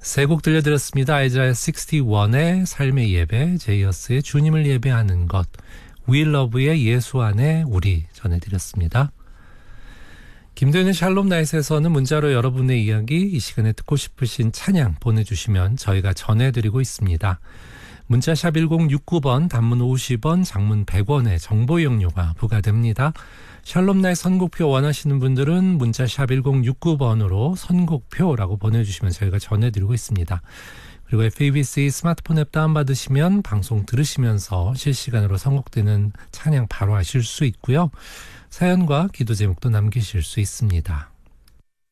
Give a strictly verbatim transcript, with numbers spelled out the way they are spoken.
세 곡 들려드렸습니다. 아이자야 육십일의 삶의 예배, 제이어스의 주님을 예배하는 것, 위러브의 예수 안에 우리 전해드렸습니다. 김도현의 샬롬 나잇에서는 문자로 여러분의 이야기, 이 시간에 듣고 싶으신 찬양 보내주시면 저희가 전해드리고 있습니다. 문자샵 일공육구 번, 단문 오십 원, 장문 백 원의 정보 이용료가 부과됩니다. 샬롬 나잇 선곡표 원하시는 분들은 문자샵 일공육구 번으로 선곡표라고 보내주시면 저희가 전해드리고 있습니다. 그리고 에프에이비씨 스마트폰 앱 다운받으시면 방송 들으시면서 실시간으로 선곡되는 찬양 바로 하실 수 있고요. 사연과 기도 제목도 남기실 수 있습니다.